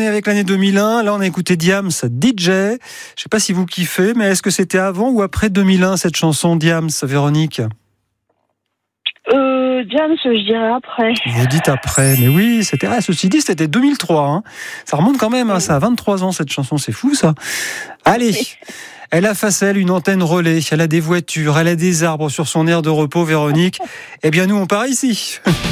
est avec l'année 2001. Là, on a écouté Diams, DJ. Je sais pas si vous kiffez, mais est-ce que c'était avant ou après 2001 cette chanson, Diams, Véronique? Diams, je dirais après. Vous dites après, mais oui, c'était. Ah, ceci dit, c'était 2003. Hein. Ça remonte quand même. Hein, ça a 23 ans cette chanson, c'est fou ça. Allez. Elle a face à elle une antenne relais, elle a des voitures, elle a des arbres sur son aire de repos, Véronique. Eh bien, nous, on part ici.